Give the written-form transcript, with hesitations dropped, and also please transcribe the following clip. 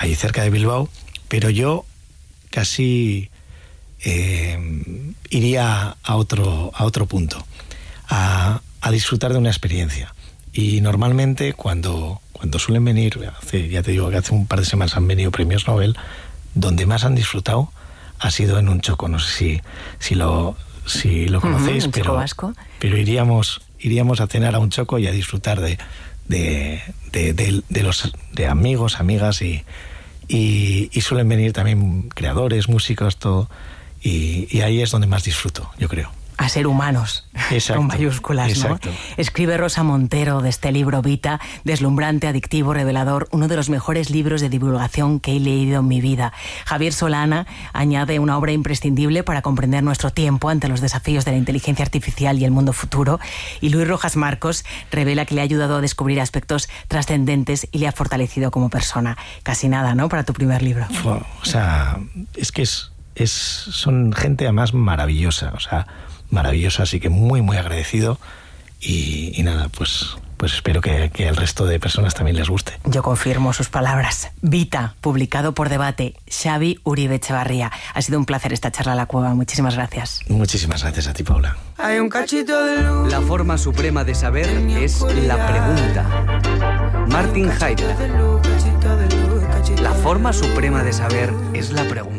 ahí cerca de Bilbao, pero yo casi iría a otro punto, a disfrutar de una experiencia. Y normalmente cuando suelen venir, ya te digo que hace un par de semanas han venido premios Nobel, donde más han disfrutado ha sido en un choco. No sé si lo conocéis, un choco vasco. Pero iríamos a cenar a un choco y a disfrutar de amigos, amigas, y suelen venir también creadores, músicos, todo, y ahí es donde más disfruto, yo creo. A ser humanos, exacto, con mayúsculas, exacto. ¿no? Escribe Rosa Montero de este libro Vita, deslumbrante, adictivo, revelador, uno de los mejores libros de divulgación que he leído en mi vida. Javier Solana añade una obra imprescindible para comprender nuestro tiempo ante los desafíos de la inteligencia artificial y el mundo futuro. Y Luis Rojas Marcos revela que le ha ayudado a descubrir aspectos trascendentes y le ha fortalecido como persona. Casi nada, ¿no?, para tu primer libro. O sea, es que son gente además maravillosa, o sea, maravillosa, así que muy, muy agradecido, y nada, pues espero que al resto de personas también les guste. Yo confirmo sus palabras. Vita, publicado por Debate, Xavi Uribe Etxebarria. Ha sido un placer esta charla a la cueva. Muchísimas gracias. Muchísimas gracias a ti, Paula. Hay un cachito de luz. La forma suprema de saber es la pregunta. Martin Heidegger. La forma suprema de saber es la pregunta.